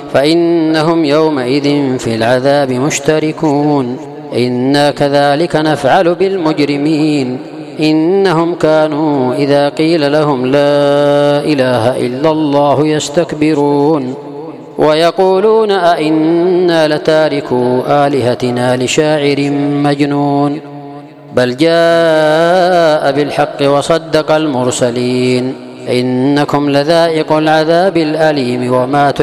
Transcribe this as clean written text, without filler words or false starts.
فإنهم يومئذ في العذاب مشتركون. إنا كذلك نفعل بالمجرمين إنهم كانوا إذا قيل لهم لا إله إلا الله يستكبرون ويقولون أئنا لتاركو آلهتنا لشاعر مجنون بل جاء بالحق وصدق المرسلين إنكم لذائق العذاب الأليم وما